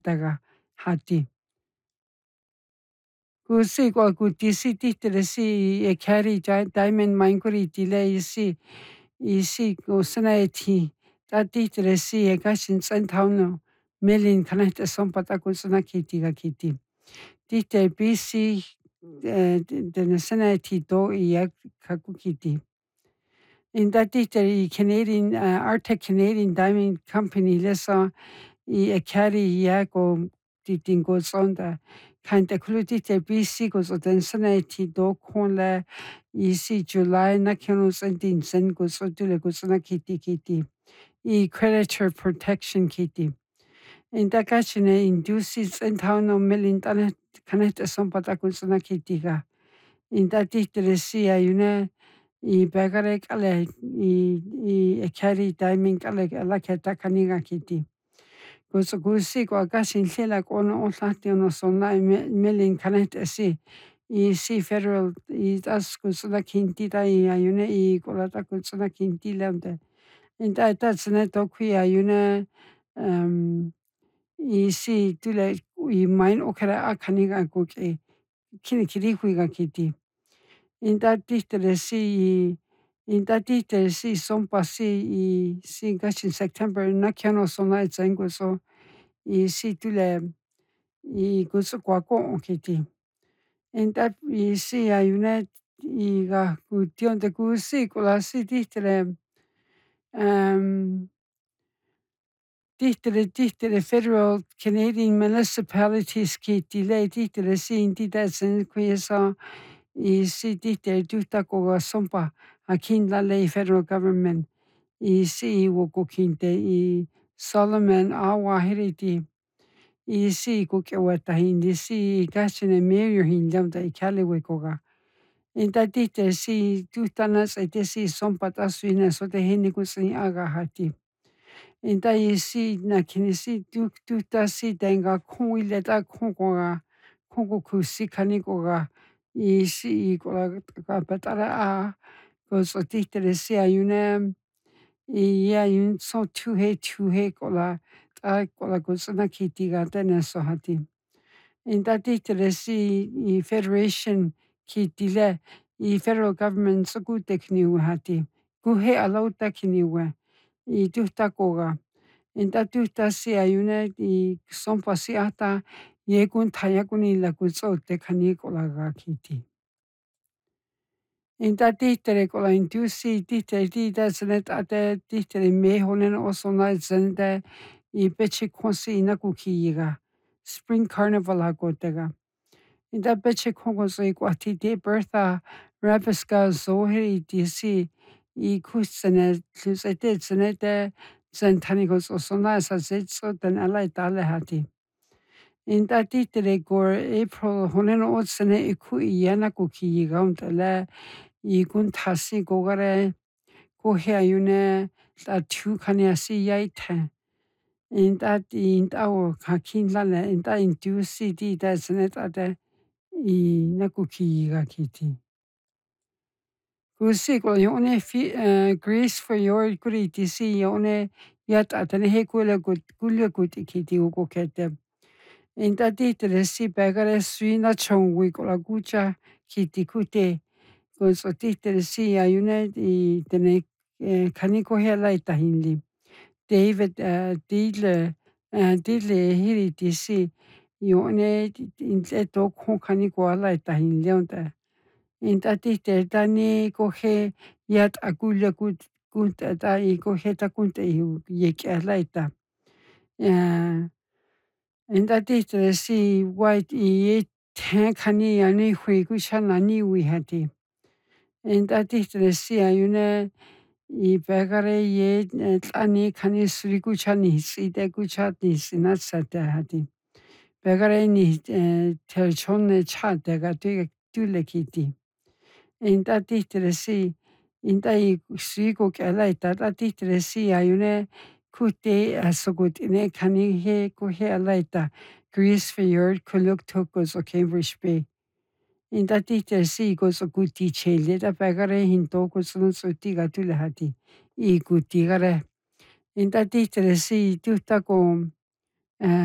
daga hati. Gusi kwa gutisi titresi e carry diamond manguri delay isi gusana ti ta titresi e gashin centauno melin kanata sompata gusana kiti. Tite bisi the nationality do i kakukiti. In that the Canadian Arctic Canadian Diamond Company lesa i carry yako titin goes on the kind of clutite BC goes on the nationality do konla isi July na kinos and din sen goes on to goes na kiti i creditor protection kiti. In that kachine induces and town no million connect some patakus na kitiga. In that titresi ayuna I bagarek ale I carry diamond ale laketa kaniga kiti. Gusi kwa gasin lela kono otlati ono sona melin kanet esi I si federal I das kusuna kinti da I ayune I kolata kusuna kinti lemde. In that's neto qui ayune I si tule I main okera akaniga kuke kini kiri kuiga kiti. In that si son pasi si gashin September na kiano sona zengo so I si tule I gusu kwa ko kiti. In that si ayune I ga gution de gusi kula si titre federal Canadian municipalities kiti le titre si inti da zen kuisa I si titre duta ko sompa akin la lei federal government I si woko kinte I Solomon Awahiriti I si kukewata hindi si gachine mayor hindam da ikalewe koga. In that titre si dutanas ete si sompa taswina so te hini kusin aga hati. In that si na kinisi duta si denga kuile da kongo kusi kanikoga I si kola patara a gozo titre si ayune I ayun so tuhe kola kola gozo na kitiga tena so hati. In that titre si I federation kitile I federal government so gute kniu hati. Guhe alauta kniuwe I duta koga. In that duta si ayune I sompa si ata yegun tayakuni la guzo te kanikola ga kiti. In that titre kola indusi titre da zenet ate titre me honen osona zende I bechi konsi ina kukiyiga. Spring Carnival agotega. In that beche kongo so ikwati de Bertha Rabiska zoheri DC I kusene lusete zenete zentanigos osona sa zetso den alai dale hati. In that titre gore April honen osene iku iyana kukiyiga untele I guntasi gogare gohe ayune la tu kaniasi yaite. In that in our kakin lale in that indusi di da zenet ate I nakukiyiga kiti. Gusi ko yone Greece for your kuriti si yone yat atane he kule kuti kiti uko kete. In that titre si bagare suina chongwi ko la gucha kiti kute. Guso titre si ayune I tene kaniko hela itahindi. David Dile hiri disi yone intleto konkani ko ala itahin leonta. Inta tite tani kohe yat agulia kunta ta I kohe ta kunta yek ala ita. Inta tite si white I ten kani yani hui kushana ni wi hati. Inta tite si ayune I bagare ye tani kani sri kuchani si de kuchani sinasata hati. Bagare ni telchone chate ga tule kiti. Inta titre si inta I sigo kala ita ta titre si ayune kute asogut ine kani he kuhe alaita Greece Fjord kuluk tokos o Cambridge Bay. Inta titre si goes o guti chele da bagare hinto kosun soti ga tule hati. I guti gare. Inta titre si tuta ko